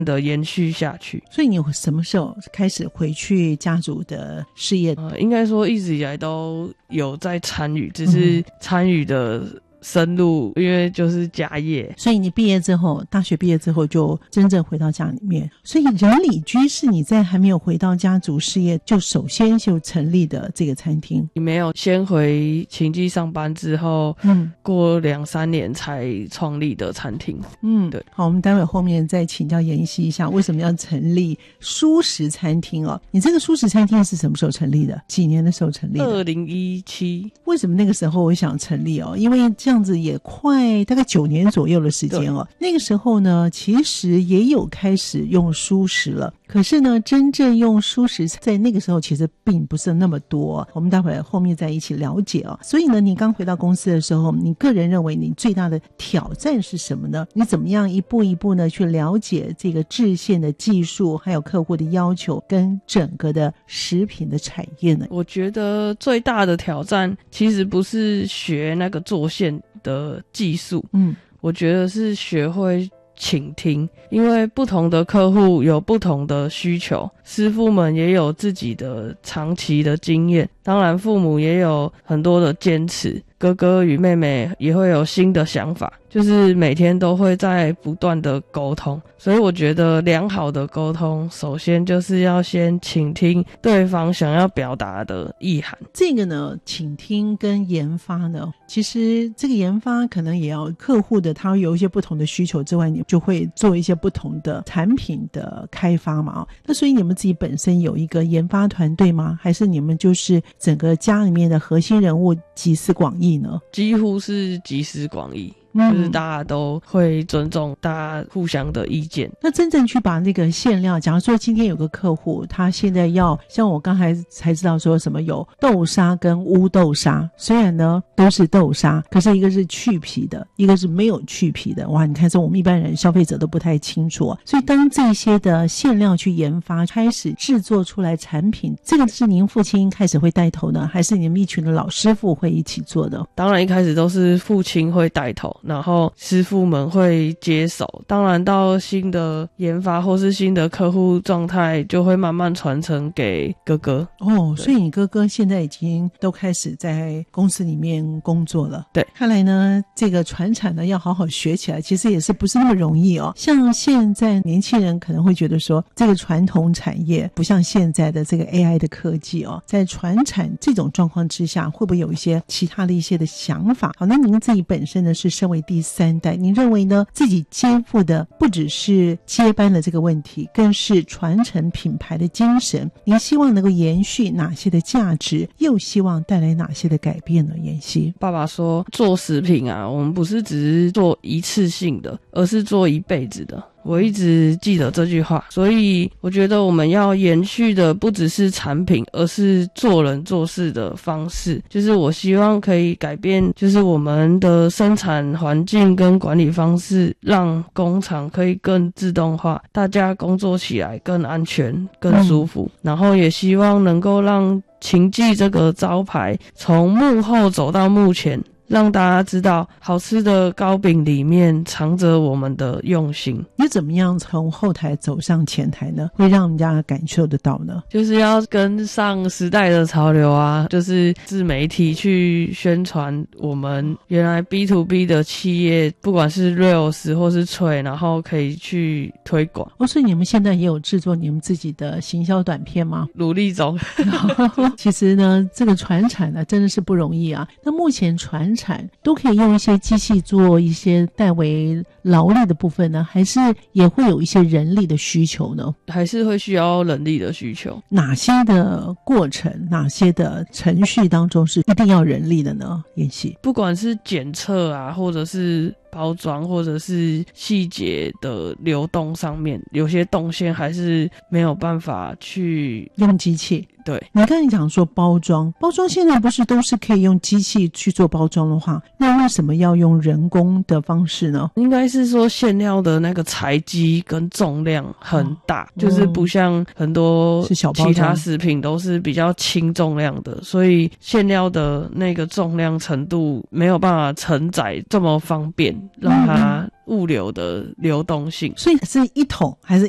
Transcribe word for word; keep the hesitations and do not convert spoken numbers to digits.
的延续下去。 所以你什么时候开始回去家族的事业？ 呃，应该说一直以来都有在参与，只是参与的深入，因为就是家业。 所以你毕业之后，大学毕业之后就真正回到家里面。所以人理居是你在还没有回到家族事业就首先就成立的这个餐厅。 你没有先回勤记上班之后，嗯，过两三年才创立的餐厅。 嗯，对。好，我们待会后面再请教妍希一下，为什么要成立蔬食餐厅哦？你这个蔬食餐厅是什么时候成立的？几年的时候成立的？ 二零一七。 为什么那个时候我想成立哦？因为这样子也快大概九年左右的时间哦。那个时候呢，其实也有开始用蔬食了。可是呢，真正用蔬食在那个时候其实并不是那么多，我们待会后面再一起了解哦。所以呢，你刚回到公司的时候，你个人认为你最大的挑战是什么呢？你怎么样一步一步呢去了解这个制馅的技术，还有客户的要求跟整个的食品的产业呢？ 我觉得最大的挑战其实不是学那个做馅的技术，嗯，我觉得是学会倾听，因为不同的客户有不同的需求，师傅们也有自己的长期的经验，当然父母也有很多的坚持，哥哥与妹妹也会有新的想法，就是每天都会在不断的沟通。所以我觉得良好的沟通首先就是要先倾听对方想要表达的意涵。 这个呢，倾听跟研发呢，其实这个研发可能也要客户的他有一些不同的需求之外，你就会做一些不同的产品的开发嘛。那所以你们自己本身有一个研发团队吗？还是你们就是整个家里面的核心人物集思广益呢？ 几乎是集思广益，就是大家都会尊重大家互相的意见。 那真正去把那个馅料，假如说今天有个客户他现在要像我刚才才知道说什么有豆沙跟乌豆沙，虽然呢都是豆沙，可是一个是去皮的，一个是没有去皮的。哇，你看说我们一般人消费者都不太清楚啊。所以当这些的馅料去研发开始制作出来产品，这个是您父亲开始会带头呢，还是你们一群的老师傅会一起做的？ 当然一开始都是父亲会带头，然后师傅们会接手，当然到新的研发或是新的客户状态就会慢慢传承给哥哥。 哦，所以你哥哥现在已经都开始在公司里面工作了。 对， 看来呢这个传产呢要好好学起来，其实也是不是那么容易哦。像现在年轻人可能会觉得说这个传统产业不像现在的这个 A I 的科技哦，在传产这种状况之下会不会有一些其他的一些的想法？好，那您自己本身呢是身为第三代，您认为呢自己肩负的不只是接班的这个问题，更是传承品牌的精神，您希望能够延续哪些的价值，又希望带来哪些的改变呢？妍希爸爸说做食品啊，我们不是只是做一次性的，而是做一辈子的。我一直记得这句话，所以我觉得我们要延续的不只是产品，而是做人做事的方式。就是我希望可以改变，就是我们的生产环境跟管理方式，让工厂可以更自动化，大家工作起来更安全更舒服、嗯、然后也希望能够让勤记这个招牌从幕后走到幕前，让大家知道好吃的糕饼里面藏着我们的用心。 你怎么样从后台走上前台呢？会让人家感受得到呢？ 就是要跟上时代的潮流啊，就是自媒体去宣传我们原来 B to B 的企业，不管是 Reels 或是脆，然后可以去推广。 哦，所以你们现在也有制作你们自己的行销短片吗？ 努力中。 其实呢这个传产呢真的是不容易啊。那目前传产都可以用一些机器做一些代为劳力的部分呢，还是也会有一些人力的需求呢？ 还是会需要人力的需求。 哪些的过程，哪些的程序当中是一定要人力的呢？妍希， 不管是检测啊，或者是包装，或者是细节的流动上面，有些动线还是没有办法去用机器。 对， 你刚才讲说包装，包装现在不是都是可以用机器去做包装的话，那为什么要用人工的方式呢？ 应该是说馅料的那个材积跟重量很大、哦、就是不像很多其他食品都是比较轻重量的，所以馅料的那个重量程度没有办法承载这么方便，让它物流的流动性。 所以是一桶还是